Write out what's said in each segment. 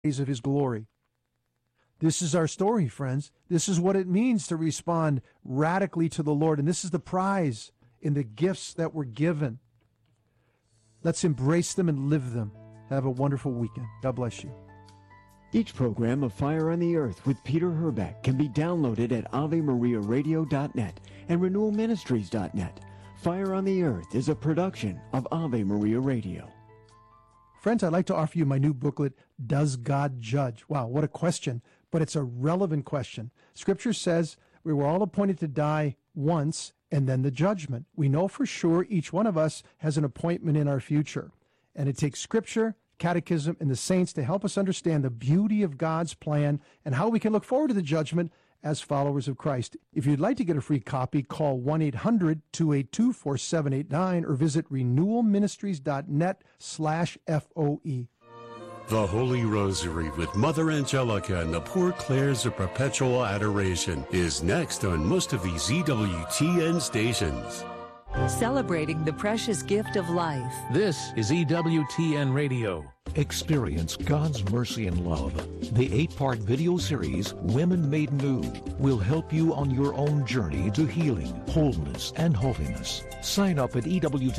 of his glory. This is our story, friends. This is what it means to respond radically to the Lord. And this is the prize in the gifts that were given. Let's embrace them and live them. Have a wonderful weekend. God bless you. Each program of Fire on the Earth with Peter Herbeck can be downloaded at AveMariaRadio.net and RenewalMinistries.net. Fire on the Earth is a production of Ave Maria Radio. Friends, I'd like to offer you my new booklet, Does God Judge? Wow, what a question, but it's a relevant question. Scripture says we were all appointed to die once and then the judgment. We know for sure each one of us has an appointment in our future. And it takes Scripture, Catechism, and the saints to help us understand the beauty of God's plan and how we can look forward to the judgment as followers of Christ. If you'd like to get a free copy, call 1-800-282-4789 or visit renewalministries.net/FOE. The Holy Rosary with Mother Angelica and the Poor Clares of Perpetual Adoration is next on most of these EWTN stations. Celebrating the precious gift of life. This is EWTN Radio. Experience God's mercy and love. The 8-part video series, Women Made New, will help you on your own journey to healing, wholeness, and holiness. Sign up at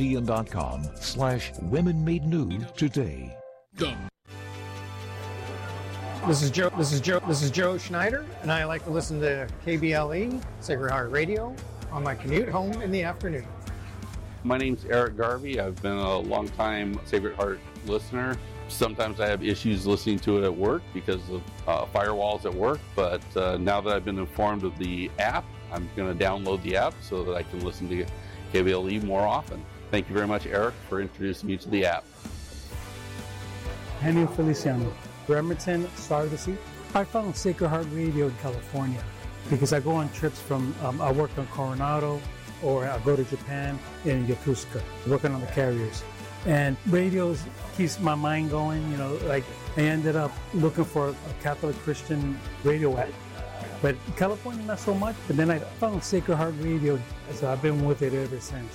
EWTN.com/WomenMadeNew today. Go. This is Joe Schneider, and I like to listen to KBLE, Sacred Heart Radio, on my commute home in the afternoon. My name's Eric Garvey. I've been a long-time Sacred Heart listener. Sometimes I have issues listening to it at work because of firewalls at work, but now that I've been informed of the app, I'm going to download the app so that I can listen to KBLE more often. Thank you very much, Eric, for introducing me to the app. Henry Feliciano, Bremerton, Sargassy. I found Sacred Heart Radio in California because I go on trips from, I work on Coronado, or I go to Japan in Yokosuka, working on the carriers. And radio keeps my mind going, you know, like I ended up looking for a Catholic Christian radio app. But California, not so much. But then I found Sacred Heart Radio, so I've been with it ever since.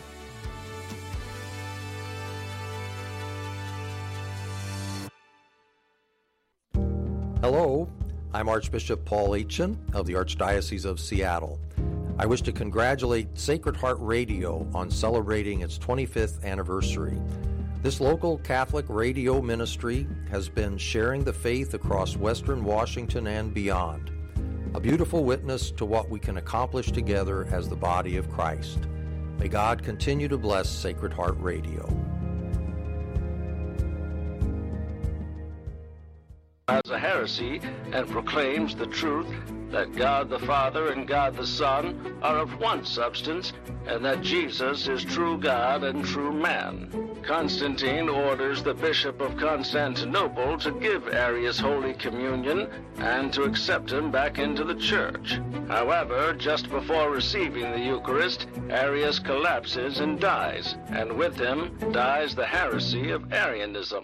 Hello, I'm Archbishop Paul Aitchen of the Archdiocese of Seattle. I wish to congratulate Sacred Heart Radio on celebrating its 25th anniversary. This local Catholic radio ministry has been sharing the faith across Western Washington and beyond, a beautiful witness to what we can accomplish together as the body of Christ. May God continue to bless Sacred Heart Radio. As a heresy and proclaims the truth that God the Father and God the Son are of one substance, and that Jesus is true God and true man. Constantine orders the Bishop of Constantinople to give Arius Holy Communion and to accept him back into the Church. However, just before receiving the Eucharist, Arius collapses and dies, and with him dies the heresy of Arianism.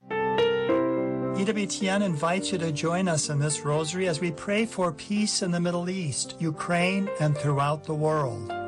EWTN invites you to join us in this rosary as we pray for peace in the Middle East, Ukraine, and throughout the world.